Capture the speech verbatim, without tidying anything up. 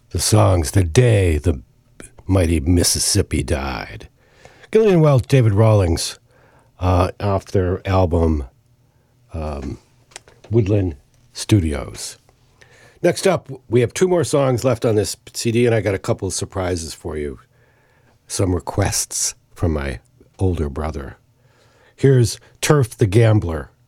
The songs, The Day the Mighty Mississippi Died. Gillian Welch, David Rawlings, uh, off their album um, Woodland Studios. Next up, we have two more songs left on this C D, and I got a couple of surprises for you. Some requests from my older brother. Here's Turf the Gambler.